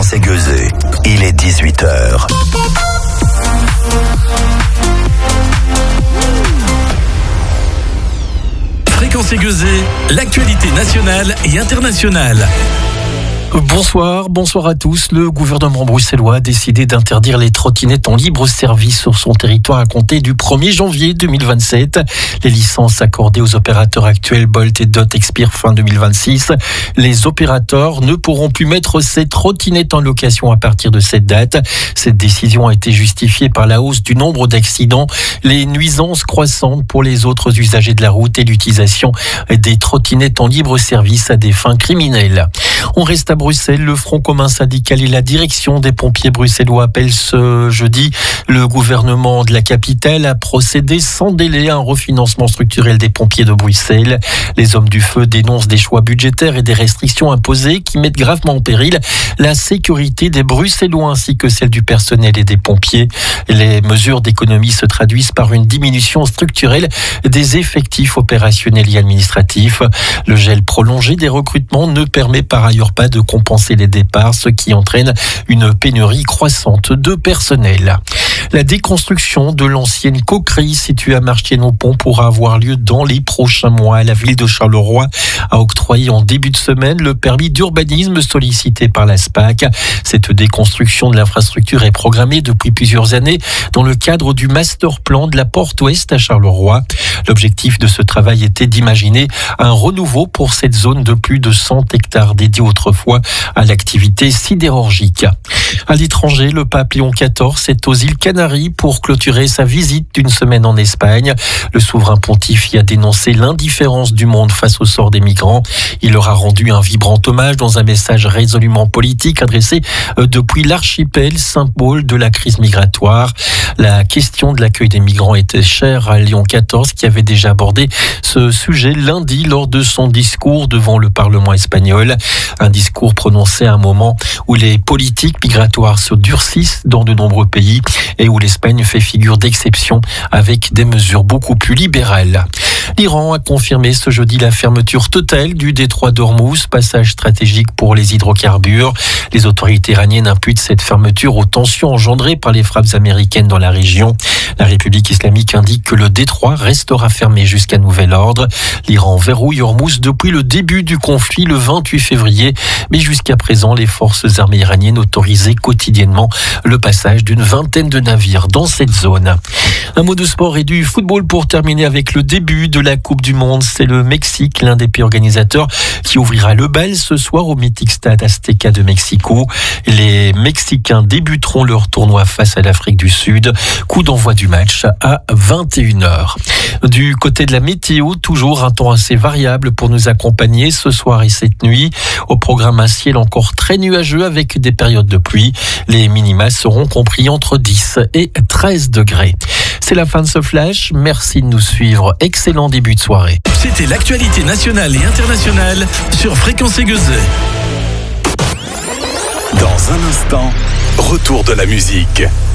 Fréquence Aiguezée, il est 18h. Fréquence Aiguezée, l'actualité nationale et internationale. Bonsoir à tous. Le gouvernement bruxellois a décidé d'interdire les trottinettes en libre service sur son territoire à compter du 1er janvier 2027. Les licences accordées aux opérateurs actuels Bolt et Dot expirent fin 2026. Les opérateurs ne pourront plus mettre ces trottinettes en location à partir de cette date. Cette décision a été justifiée par la hausse du nombre d'accidents, les nuisances croissantes pour les autres usagers de la route et l'utilisation des trottinettes en libre service à des fins criminelles. On reste à Bruxelles. Le Front commun syndical et la direction des pompiers bruxellois appellent ce jeudi le gouvernement de la capitale à procéder sans délai à un refinancement structurel des pompiers de Bruxelles. Les hommes du feu dénoncent des choix budgétaires et des restrictions imposées qui mettent gravement en péril la sécurité des Bruxellois ainsi que celle du personnel et des pompiers. Les mesures d'économie se traduisent par une diminution structurelle des effectifs opérationnels et administratifs. Le gel prolongé des recrutements ne permet par ailleurs pas de compenser les départs, ce qui entraîne une pénurie croissante de personnel. La déconstruction de l'ancienne coquerie située à Marchienne-au-Pont pourra avoir lieu dans les prochains mois. La ville de Charleroi a octroyé en début de semaine le permis d'urbanisme sollicité par la SPAC. Cette déconstruction de l'infrastructure est programmée depuis plusieurs années dans le cadre du master plan de la Porte Ouest à Charleroi. L'objectif de ce travail était d'imaginer un renouveau pour cette zone de plus de 100 hectares dédiée autrefois à l'activité sidérurgique. À l'étranger, le pape Léon XIV est aux îles Canaries pour clôturer sa visite d'une semaine en Espagne. Le souverain pontife y a dénoncé l'indifférence du monde face au sort des migrants. Il leur a rendu un vibrant hommage dans un message résolument politique adressé depuis l'archipel, symbole de la crise migratoire. La question de l'accueil des migrants était chère à Léon XIV qui avait déjà abordé ce sujet lundi lors de son discours devant le Parlement espagnol. Un discours prononcé à un moment où les politiques migratoires se durcissent dans de nombreux pays et où l'Espagne fait figure d'exception avec des mesures beaucoup plus libérales. L'Iran a confirmé ce jeudi la fermeture totale du détroit d'Ormuz, passage stratégique pour les hydrocarbures. Les autorités iraniennes imputent cette fermeture aux tensions engendrées par les frappes américaines dans la région. La République islamique indique que le détroit restera fermé jusqu'à nouvel ordre. L'Iran verrouille Ormuz depuis le début du conflit le 28 février, mais jusqu'à présent, les forces armées iraniennes autorisaient quotidiennement le passage d'une vingtaine de navires dans cette zone. Un mot de sport et du football pour terminer avec le début de la Coupe du Monde. C'est le Mexique, l'un des pays organisateurs, qui ouvrira le bal ce soir au mythique stade Azteca de Mexico. Les Mexicains débuteront leur tournoi face à l'Afrique du Sud. Coup d'envoi du match à 21h. Du côté de la météo, toujours un temps assez variable pour nous accompagner ce soir et cette nuit. Au programme, un ciel encore très nuageux avec des périodes de pluie. Les minima seront compris entre 10 et 13 degrés. C'est la fin de ce flash. Merci de nous suivre. Excellent début de soirée. C'était l'actualité nationale et internationale sur Fréquence Aiguezée. Dans un instant, retour de la musique.